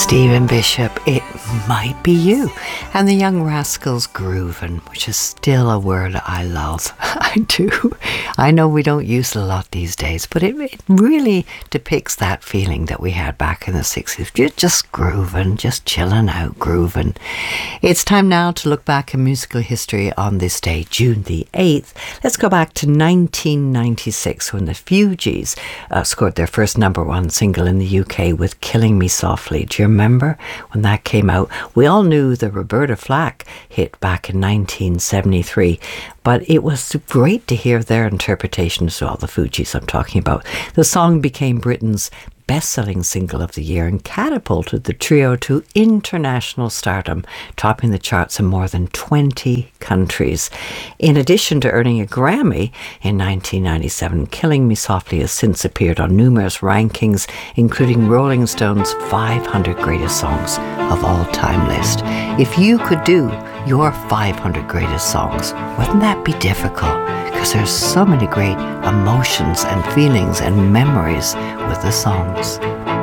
Stephen Bishop, It Might Be You, and the Young Rascals Groovin', which is still a word I love. I do. I know we don't use it a lot these days, but it really depicts that feeling that we had back in the 60s. You're just grooving, just chilling out, grooving. It's time now to look back in musical history on this day, June the 8th. Let's go back to 1996 when the Fugees scored their first number one single in the UK with Killing Me Softly. Do you remember when that came out? We all knew the Roberta Flack hit back in 1973, but it was great to hear their interpretations of all the Fugees I'm talking about. The song became Britain's best-selling single of the year and catapulted the trio to international stardom, topping the charts in more than 20 countries. In addition to earning a Grammy in 1997, Killing Me Softly has since appeared on numerous rankings, including Rolling Stone's 500 Greatest Songs of All Time list. If you could do your 500 greatest songs, wouldn't that be difficult? Because there's so many great emotions and feelings and memories with the songs.